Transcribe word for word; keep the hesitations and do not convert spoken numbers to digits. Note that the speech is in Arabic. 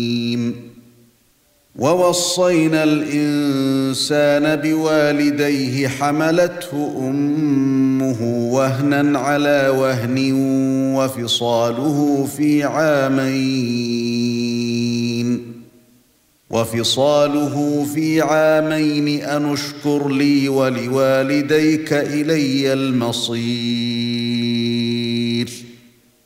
ووصينا الإنسان بوالديه حملته أمه وهنا على وهن وفصاله في عامين وفصاله في عامين أن اشكر لي ولوالديك إلي المصير